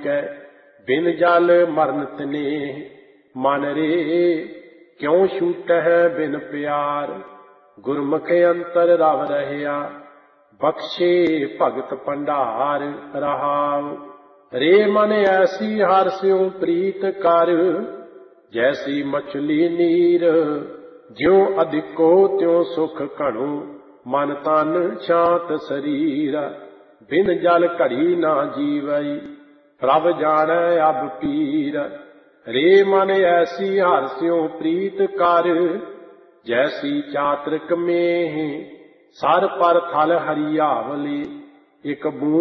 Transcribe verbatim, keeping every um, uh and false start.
कै बिन जल मरन तने। मन रे क्यों छूटह बिन प्यार, गुरमुख अंतर रव रहया, बख्शे भगत भंडार रहाव। रे मन ऐसी हर स्यों प्रीत कर, जैसी मछली नीर, ज्यों अधिको त्यों सुख घणो, मन तन शांत शरीर। बिन जल घड़ी ना जीवई, प्रभ जानै अब पीर। रे मन ऐसी हर स्यों प्रीत कर, जैसी चातरिक में सर पर थल हरियावली। एक बूंद